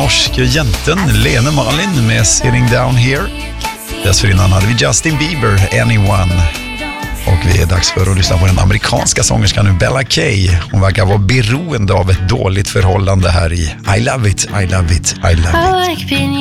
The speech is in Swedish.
norsk jänten Lene Marlin med Sitting Down Here. Dessförinnan hade vi Justin Bieber, Anyone. Och vi är dags för att lyssna på den amerikanska sångerskan nu, Bella Kay. Hon verkar vara beroende av ett dåligt förhållande här i I Love It, I Love It, I Love It.